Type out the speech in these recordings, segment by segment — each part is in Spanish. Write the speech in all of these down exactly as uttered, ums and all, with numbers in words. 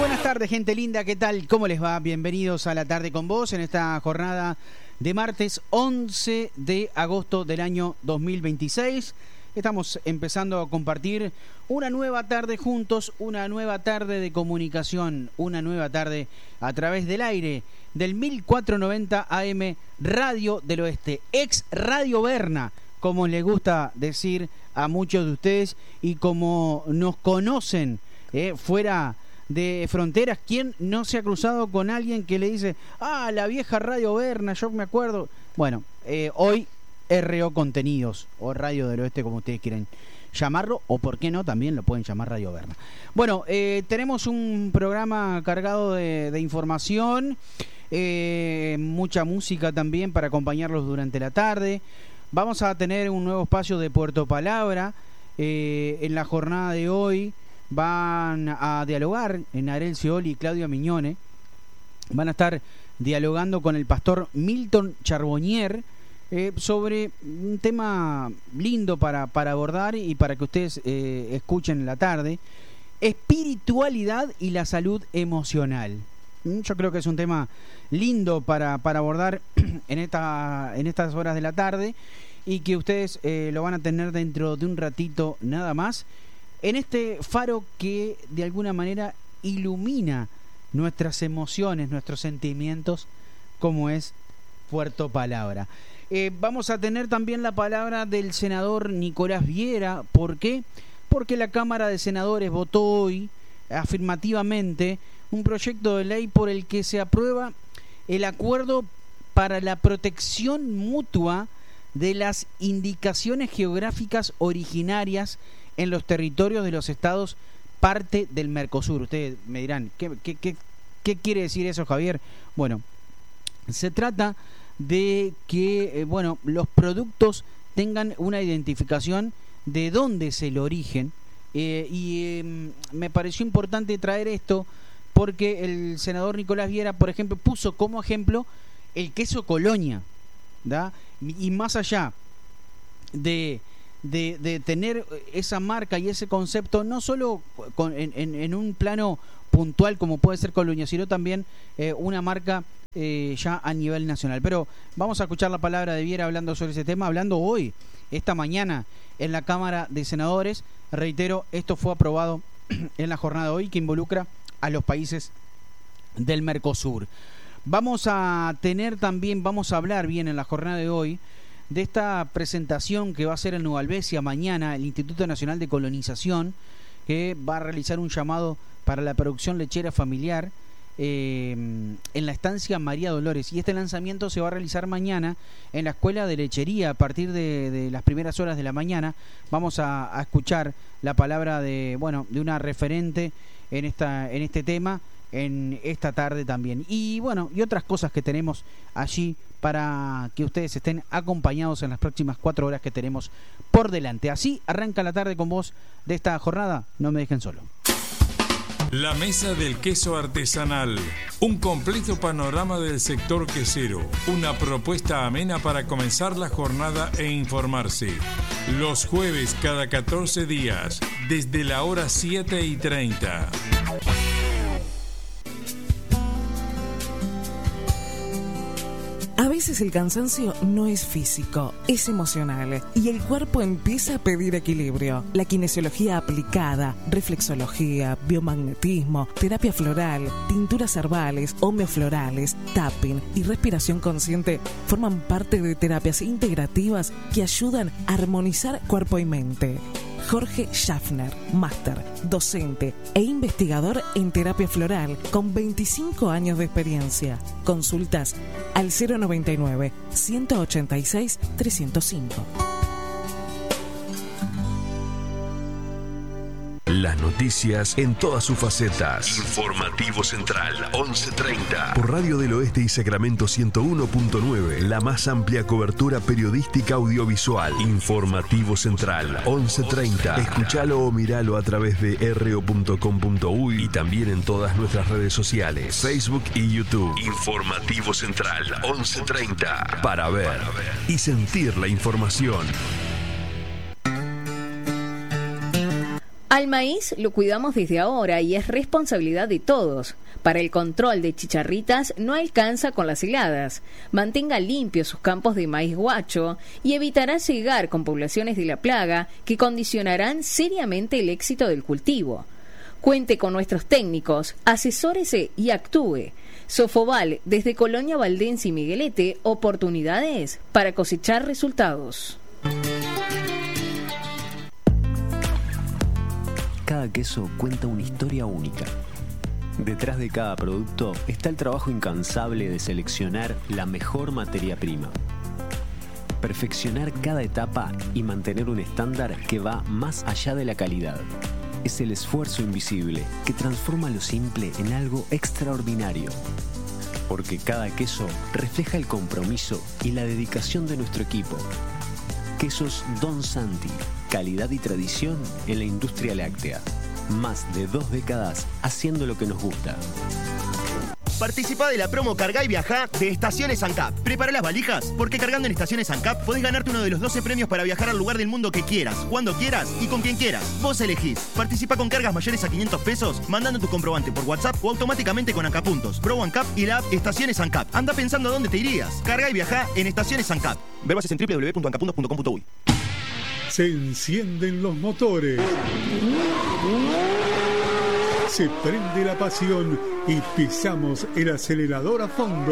Buenas tardes, gente linda, ¿qué tal? ¿Cómo les va? Bienvenidos a La Tarde con Vos en esta jornada de martes once de agosto del año dos mil veintiséis. Estamos empezando a compartir una nueva tarde juntos, una nueva tarde de comunicación, una nueva tarde a través del aire del mil cuatrocientos noventa A M Radio del Oeste, ex Radio Berna, como les gusta decir a muchos de ustedes y como nos conocen eh, fuera de fronteras. ¿Quién no se ha cruzado con alguien que le dice, ah, la vieja Radio Berna, yo me acuerdo? Bueno, eh, hoy R O Contenidos o Radio del Oeste, como ustedes quieren llamarlo, o por qué no, también lo pueden llamar Radio Berna. Bueno, eh, tenemos un programa cargado de, de información, eh, mucha música también para acompañarlos durante la tarde. Vamos a tener un nuevo espacio de Puerto Palabra. Eh, en la jornada de hoy van a dialogar en Ariel Scioli y Claudia Miñone. Van a estar dialogando con el pastor Milton Charbonnier eh, sobre un tema lindo para, para abordar y para que ustedes eh, escuchen en la tarde: espiritualidad y la salud emocional. Yo creo que es un tema lindo para, para abordar en, esta, en estas horas de la tarde y que ustedes eh, lo van a tener dentro de un ratito nada más, en este faro que de alguna manera ilumina nuestras emociones, nuestros sentimientos, como es Puerto Palabra. Eh, vamos a tener también la palabra del senador Nicolás Viera. ¿Por qué? Porque la Cámara de Senadores votó hoy afirmativamente un proyecto de ley por el que se aprueba el acuerdo para la protección mutua de las indicaciones geográficas originarias en los territorios de los estados parte del Mercosur. Ustedes me dirán, ¿qué, qué, qué, qué quiere decir eso, Javier? Bueno, se trata de que eh, bueno, los productos tengan una identificación de dónde es el origen, eh, y eh, me pareció importante traer esto porque el senador Nicolás Viera, por ejemplo, puso como ejemplo el queso Colonia, ¿da? Y más allá de, de, de tener esa marca y ese concepto, no solo con, en, en, en un plano puntual como puede ser Colonia, sino también eh, una marca eh, ya a nivel nacional. Pero vamos a escuchar la palabra de Viera hablando sobre ese tema, hablando hoy, esta mañana, en la Cámara de Senadores. Reitero, esto fue aprobado en la jornada de hoy, que involucra a los países del Mercosur. Vamos a tener también, vamos a hablar bien en la jornada de hoy de esta presentación que va a hacer en Nueva Albesia mañana el Instituto Nacional de Colonización, que va a realizar un llamado para la producción lechera familiar eh, en la estancia María Dolores, y este lanzamiento se va a realizar mañana en la Escuela de Lechería a partir de, de las primeras horas de la mañana. Vamos a, a escuchar la palabra de, bueno, de una referente en esta en este tema en esta tarde también, y bueno, y otras cosas que tenemos allí para que ustedes estén acompañados en las próximas cuatro horas que tenemos por delante. Así arranca la tarde con vos de esta jornada. No me dejen solo. La Mesa del Queso Artesanal, un completo panorama del sector quesero, una propuesta amena para comenzar la jornada e informarse. Los jueves cada catorce días, desde la hora siete y treinta. A veces el cansancio no es físico, es emocional, y el cuerpo empieza a pedir equilibrio. La kinesiología aplicada, reflexología, biomagnetismo, terapia floral, tinturas herbales, homeoflorales, tapping y respiración consciente forman parte de terapias integrativas que ayudan a armonizar cuerpo y mente. Jorge Schaffner, máster, docente e investigador en terapia floral con veinticinco años de experiencia. Consultas al cero noventa y nueve, ciento ochenta y seis, trescientos cinco. Las noticias en todas sus facetas. Informativo Central, once treinta. Por Radio del Oeste y Sacramento ciento uno punto nueve. La más amplia cobertura periodística audiovisual. Informativo Central, once treinta. Escuchalo o miralo a través de r o punto com punto u y también en todas nuestras redes sociales, Facebook y YouTube. Informativo Central, once treinta. Para ver y sentir la información. Al maíz lo cuidamos desde ahora y es responsabilidad de todos. Para el control de chicharritas no alcanza con las heladas. Mantenga limpios sus campos de maíz guacho y evitará llegar con poblaciones de la plaga que condicionarán seriamente el éxito del cultivo. Cuente con nuestros técnicos, asesórese y actúe. Sofoval, desde Colonia Valdense y Miguelete, oportunidades para cosechar resultados. Cada queso cuenta una historia única. Detrás de cada producto está el trabajo incansable de seleccionar la mejor materia prima. Perfeccionar cada etapa y mantener un estándar que va más allá de la calidad. Es el esfuerzo invisible que transforma lo simple en algo extraordinario. Porque cada queso refleja el compromiso y la dedicación de nuestro equipo. Quesos Don Santi, calidad y tradición en la industria láctea. Más de dos décadas haciendo lo que nos gusta. Participa de la promo Cargá y Viajá de Estaciones ANCAP. Prepara las valijas, porque cargando en Estaciones ANCAP podés ganarte uno de los doce premios para viajar al lugar del mundo que quieras, cuando quieras y con quien quieras. Vos elegís. Participa con cargas mayores a quinientos pesos, mandando tu comprobante por WhatsApp o automáticamente con ANCAP Puntos, Pro ANCAP y la app Estaciones ANCAP. Anda pensando a dónde te irías. Cargá y Viajá en Estaciones ANCAP. Ver bases en doble u doble u doble u punto ancapuntos punto com punto uy. Se encienden los motores. Se prende la pasión y pisamos el acelerador a fondo.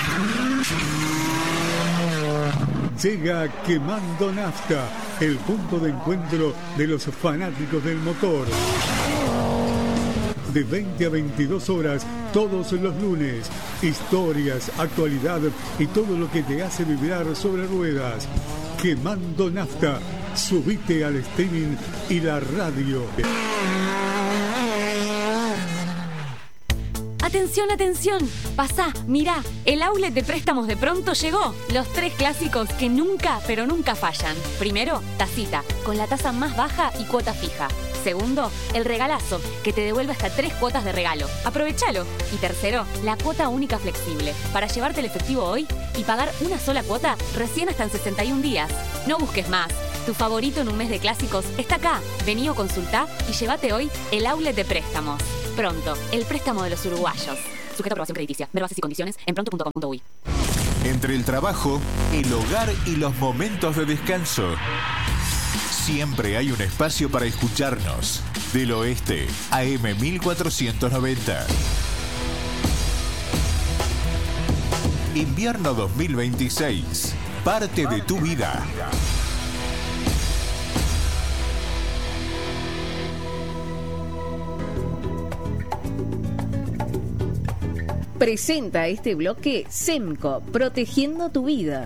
Llega Quemando Nafta, el punto de encuentro de los fanáticos del motor. De veinte a veintidós horas, todos los lunes. Historias, actualidad y todo lo que te hace vibrar sobre ruedas. Quemando Nafta. Subite al streaming y la radio. Atención, atención, pasá, mirá, el outlet de préstamos de Pronto llegó. Los tres clásicos que nunca, pero nunca fallan. Primero, tacita, con la tasa más baja y cuota fija. Segundo, el regalazo, que te devuelve hasta tres cuotas de regalo. Aprovechalo. Y tercero, la cuota única flexible, para llevarte el efectivo hoy y pagar una sola cuota recién hasta en sesenta y un días. No busques más. Tu favorito en un mes de clásicos está acá. Vení o consultá y llévate hoy el outlet de préstamos. Pronto, el préstamo de los uruguayos. Sujeto a aprobación crediticia. Ver bases y condiciones en pronto punto com punto uy. Entre el trabajo, el hogar y los momentos de descanso, siempre hay un espacio para escucharnos. Del Oeste, A M mil cuatrocientos noventa. Invierno dos mil veintiséis. Parte de tu vida. Presenta este bloque SEMCO, protegiendo tu vida.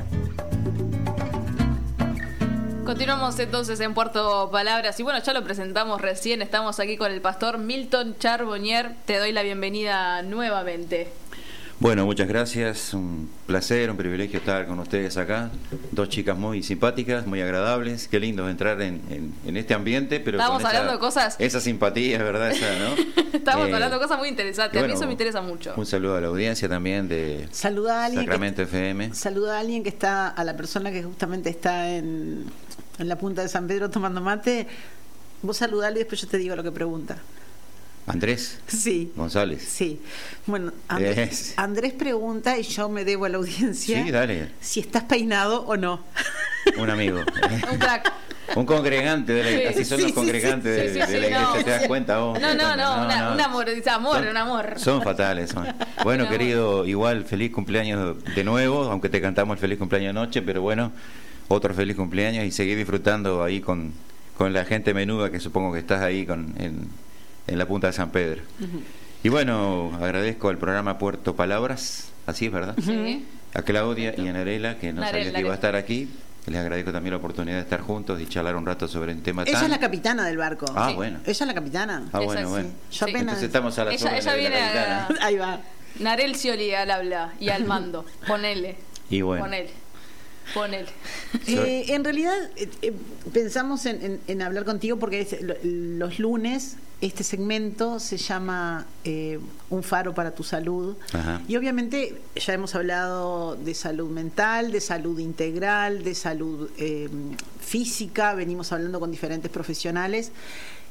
Continuamos entonces en Puerto Palabras y bueno, ya lo presentamos recién, estamos aquí con el pastor Milton Charbonnier, te doy la bienvenida nuevamente. Bueno, muchas gracias, un placer, un privilegio estar con ustedes acá, dos chicas muy simpáticas, muy agradables, qué lindo entrar en, en, en este ambiente, pero Estábamos con hablando esa, de cosas... esa simpatía, ¿verdad? Esa, ¿no? Estamos eh, hablando de cosas muy interesantes, bueno, a mí eso me interesa mucho. Un saludo a la audiencia también de saluda a alguien Sacramento que, F M. Saluda a alguien que está, a la persona que justamente está en, en la punta de San Pedro tomando mate, vos saludale y después yo te digo lo que pregunta. Andrés sí. González. Sí. Bueno, Andrés, Andrés pregunta y yo me debo a la audiencia. Sí, dale. Si estás peinado o no. Un amigo. Un crack. Un congregante, de la, sí, así son sí, los congregantes sí, sí, de, sí, de la iglesia, no. ¿Te das cuenta vos? No, no, no, no, una, no. un amor, dice amor, son, un amor. Son fatales, son. Bueno, un querido, amor. Igual feliz cumpleaños de nuevo, aunque te cantamos el feliz cumpleaños anoche, pero bueno, otro feliz cumpleaños y seguir disfrutando ahí con, con la gente menuda que supongo que estás ahí con en, en la punta de San Pedro. Uh-huh. Y bueno, agradezco al programa Puerto Palabras, así es, ¿verdad? Sí. A Claudia y a Narela, que no Narel, sabía que iba a estar aquí. Les agradezco también la oportunidad de estar juntos y charlar un rato sobre un tema ella tan... Ella es la capitana del barco. Ah, sí. Bueno. Ella es la capitana. Ah, bueno, ella, bueno. Sí. Yo apenas... Entonces estamos a la ella, ella viene a... Ahí va. Narel Scioli al habla y al mando. Ponele. Y bueno. Ponele. Ponele. Eh, en realidad eh, eh, pensamos en, en, en hablar contigo porque es, lo, los lunes este segmento se llama eh, Un faro para tu salud. Ajá. Y obviamente ya hemos hablado de salud mental, de salud integral, de salud eh, física, venimos hablando con diferentes profesionales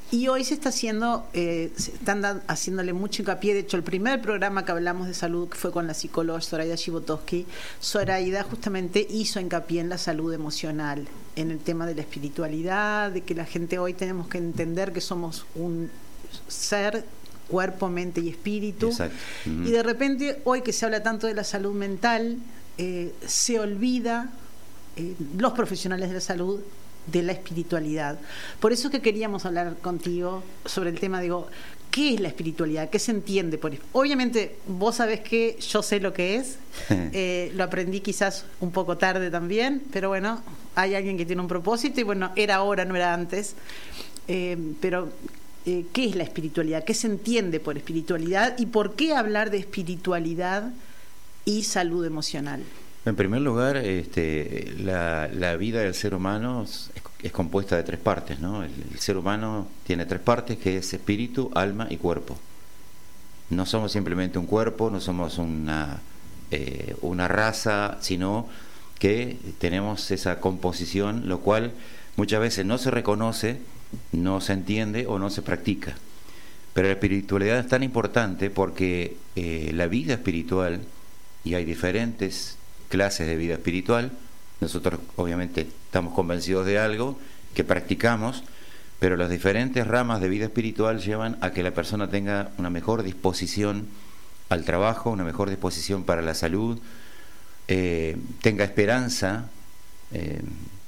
Y hoy se está haciendo, eh, se están da, haciéndole mucho hincapié. De hecho, el primer programa que hablamos de salud, que fue con la psicóloga Zoraida Shibotowski, Zoraida justamente hizo hincapié en la salud emocional, en el tema de la espiritualidad, de que la gente hoy tenemos que entender que somos un ser, cuerpo, mente y espíritu. Exacto. Uh-huh. Y de repente, hoy que se habla tanto de la salud mental, eh, se olvida eh, los profesionales de la salud de la espiritualidad. Por eso es que queríamos hablar contigo sobre el tema, digo, ¿qué es la espiritualidad? ¿Qué se entiende por eso? Obviamente, vos sabés que yo sé lo que es, eh, lo aprendí quizás un poco tarde también, pero bueno, hay alguien que tiene un propósito y bueno, era ahora, no era antes, eh, pero eh, ¿qué es la espiritualidad? ¿Qué se entiende por espiritualidad? ¿Y por qué hablar de espiritualidad y salud emocional? En primer lugar, este, la, la vida del ser humano es, es compuesta de tres partes, ¿no? El, el ser humano tiene tres partes, que es espíritu, alma y cuerpo. No somos simplemente un cuerpo, no somos una, eh, una raza, sino que tenemos esa composición, lo cual muchas veces no se reconoce, no se entiende o no se practica. Pero la espiritualidad es tan importante porque eh, la vida espiritual, y hay diferentes clases de vida espiritual, nosotros obviamente estamos convencidos de algo que practicamos, pero las diferentes ramas de vida espiritual llevan a que la persona tenga una mejor disposición al trabajo, una mejor disposición para la salud, eh, tenga esperanza, eh,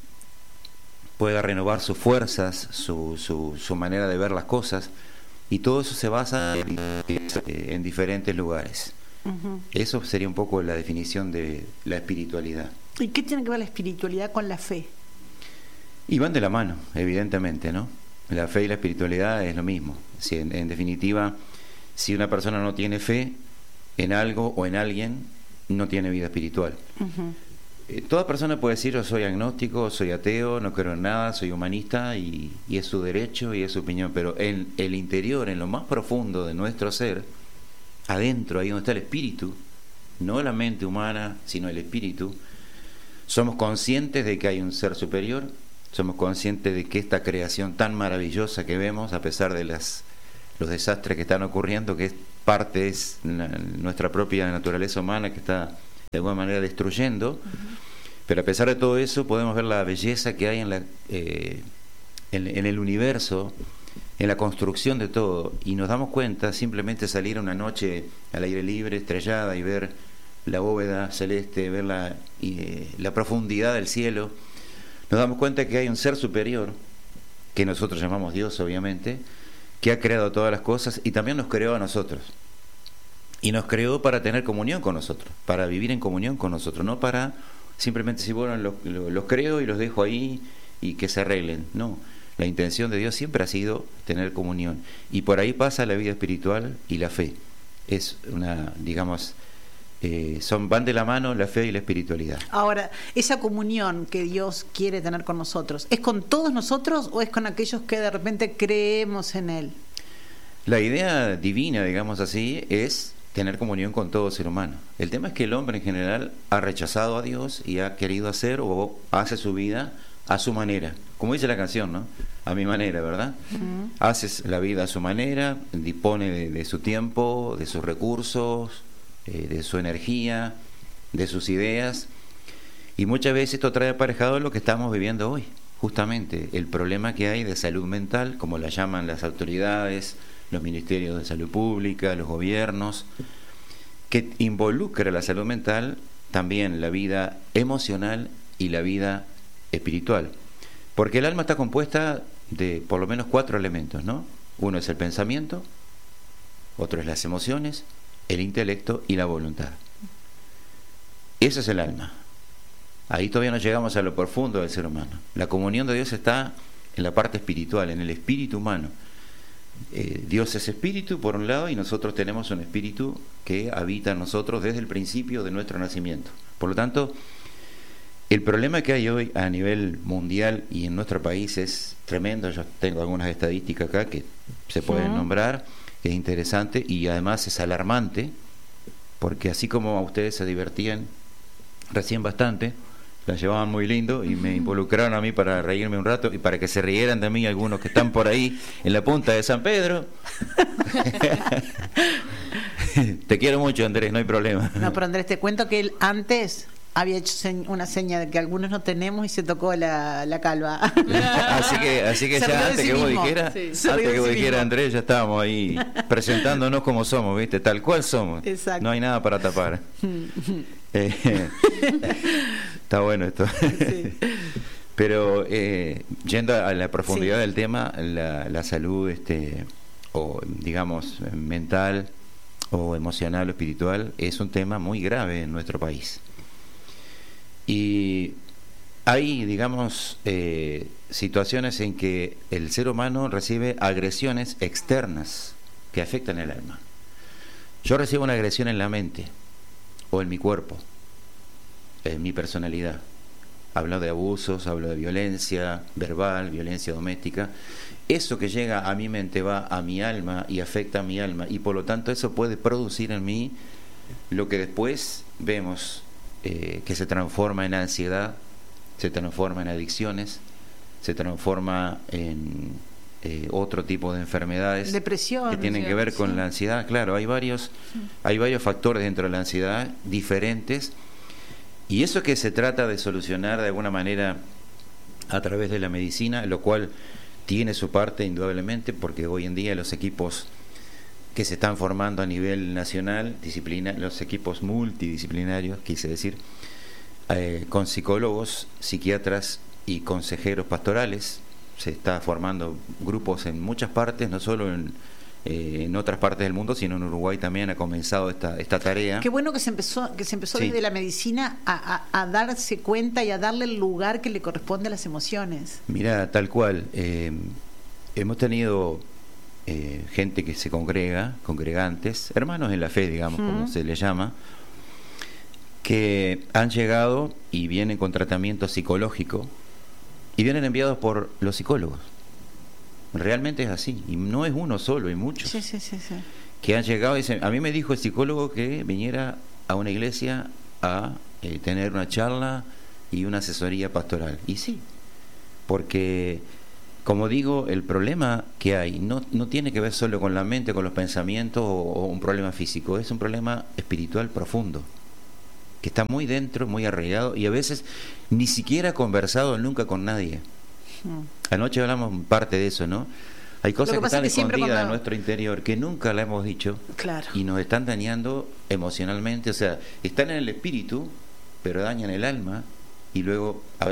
pueda renovar sus fuerzas, su, su, su manera de ver las cosas, y todo eso se basa en, en diferentes lugares. Uh-huh. Eso sería un poco la definición de la espiritualidad. ¿Y qué tiene que ver la espiritualidad con la fe? Y van de la mano, evidentemente, ¿no? La fe y la espiritualidad es lo mismo. Si en, en definitiva, si una persona no tiene fe en algo o en alguien, no tiene vida espiritual. Uh-huh. Eh, toda persona puede decir: yo soy agnóstico, soy ateo, no creo en nada, soy humanista, y, y es su derecho y es su opinión, pero en el interior, en lo más profundo de nuestro ser, adentro, ahí donde está el espíritu, no la mente humana, sino el espíritu, somos conscientes de que hay un ser superior, somos conscientes de que esta creación tan maravillosa que vemos, a pesar de las, los desastres que están ocurriendo, que es parte es la, nuestra propia naturaleza humana que está de alguna manera destruyendo, uh-huh. Pero a pesar de todo eso podemos ver la belleza que hay en, la, eh, en, en el universo, en la construcción de todo, y nos damos cuenta simplemente salir una noche al aire libre, estrellada, y ver la bóveda celeste, ver la, eh, la profundidad del cielo, nos damos cuenta que hay un ser superior, que nosotros llamamos Dios obviamente, que ha creado todas las cosas y también nos creó a nosotros, y nos creó para tener comunión con nosotros, para vivir en comunión con nosotros, no para simplemente decir, bueno, los, los, los creo y los dejo ahí y que se arreglen, no. La intención de Dios siempre ha sido tener comunión, y por ahí pasa la vida espiritual y la fe. Es una, digamos, eh, son van de la mano la fe y la espiritualidad. Ahora, esa comunión que Dios quiere tener con nosotros, ¿es con todos nosotros o es con aquellos que de repente creemos en Él? La idea divina, digamos así, es tener comunión con todo ser humano. El tema es que el hombre en general ha rechazado a Dios y ha querido hacer o hace su vida a su manera, como dice la canción, ¿no? A mi manera, ¿verdad? Uh-huh. Haces la vida a su manera, dispone de, de su tiempo, de sus recursos, eh, de su energía, de sus ideas, y muchas veces esto trae aparejado lo que estamos viviendo hoy, justamente el problema que hay de salud mental, como la llaman las autoridades, los ministerios de salud pública, los gobiernos, que involucra la salud mental, también la vida emocional y la vida espiritual, porque el alma está compuesta de por lo menos cuatro elementos, ¿no? Uno es el pensamiento, otro es las emociones, el intelecto y la voluntad. Ese es el alma. Ahí todavía no llegamos a lo profundo del ser humano. La comunión de Dios está en la parte espiritual, en el espíritu humano. Eh, Dios es espíritu por un lado, y nosotros tenemos un espíritu que habita en nosotros desde el principio de nuestro nacimiento. Por lo tanto, el problema que hay hoy a nivel mundial y en nuestro país es tremendo. Yo tengo algunas estadísticas acá que se pueden nombrar, que es interesante y además es alarmante, porque así como a ustedes se divertían recién bastante la llevaban muy lindo y me involucraron a mí para reírme un rato y para que se rieran de mí algunos que están por ahí en la punta de San Pedro. Te quiero mucho, Andrés, no hay problema. No, pero Andrés, te cuento que él antes había hecho una seña de que algunos no tenemos y se tocó la, la calva. Así que, así que ya antes, sí que vos dijeras, sí. antes que vos dijeras, Andrés, ya estábamos ahí presentándonos como somos, ¿viste? Tal cual somos. Exacto. No hay nada para tapar. eh, está bueno esto. Sí. Pero eh, yendo a la profundidad sí. del tema, la, la salud, este, o digamos, mental o emocional o espiritual, es un tema muy grave en nuestro país. Y hay, digamos, eh, situaciones en que el ser humano recibe agresiones externas que afectan el alma. Yo recibo una agresión en la mente o en mi cuerpo, en mi personalidad. Hablo de abusos, hablo de violencia verbal, violencia doméstica. Eso que llega a mi mente va a mi alma y afecta a mi alma, y por lo tanto eso puede producir en mí lo que después vemos eh, que se transforma en ansiedad, se transforma en adicciones, se transforma en eh, otro tipo de enfermedades, depresión, que tienen que ver con sí. la ansiedad. Claro, hay varios, sí. hay varios factores dentro de la ansiedad diferentes, y eso que se trata de solucionar de alguna manera a través de la medicina, lo cual tiene su parte indudablemente, porque hoy en día los equipos que se están formando a nivel nacional, disciplina, los equipos multidisciplinarios, quise decir, eh, con psicólogos, psiquiatras y consejeros pastorales, se está formando grupos en muchas partes, no solo en, eh, en otras partes del mundo, sino en Uruguay también ha comenzado esta, esta tarea. Qué bueno que se empezó, que se empezó Sí. desde la medicina a, a, a darse cuenta y a darle el lugar que le corresponde a las emociones. Mira, tal cual. Eh, hemos tenido eh, gente que se congrega, congregantes, hermanos en la fe, digamos, uh-huh. como se le llama, que han llegado y vienen con tratamiento psicológico y vienen enviados por los psicólogos. Realmente es así, y no es uno solo, hay muchos sí, sí, sí, sí. que han llegado y dicen, a mí me dijo el psicólogo que viniera a una iglesia a eh, tener una charla y una asesoría pastoral. Y sí, porque como digo, el problema que hay no, no tiene que ver solo con la mente, con los pensamientos o, o un problema físico, es un problema espiritual profundo, que está muy dentro, muy arraigado, y a veces ni siquiera conversado nunca con nadie. Anoche hablamos parte de eso, ¿no? Hay cosas que, que están escondidas cuando... en nuestro interior que nunca la hemos dicho, claro. y nos están dañando emocionalmente. O sea, están en el espíritu, pero dañan el alma, y luego a